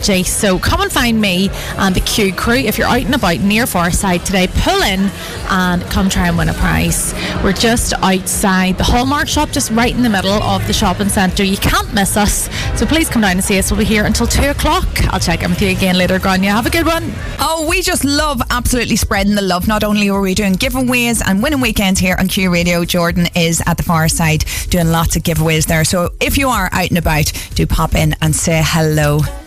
energy. So come and find me and the Q crew if you're out and about near Farside today. Pull in and come try and win a prize. We're just outside the Hallmark shop, just right in the middle of the shopping centre. You can't miss us, so please come down and see us. We'll be here until 2 o'clock. I'll check in with you again later, Grania. Have a good one. Oh, we just love absolutely spreading the love. Not only are we doing giveaways and winning weekends here on Q Radio, Jordan is at the Farside doing lots of giveaways there. So if you are out and about, do pop in and say hello.